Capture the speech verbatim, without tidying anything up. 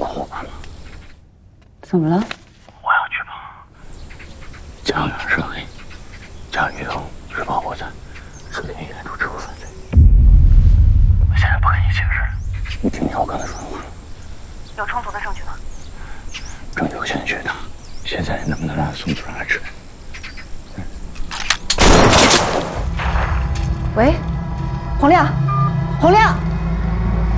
伙伴吗？ 怎么了？ 我要举报江源涉黑，将于东举报我在涉嫌援助支付犯罪。我现在不跟你解释，你听听我刚才说的话。 有充足的证据吗？ 证据我现在觉得，现在能不能让宋组长来吃？嗯。 喂，洪亮，洪亮。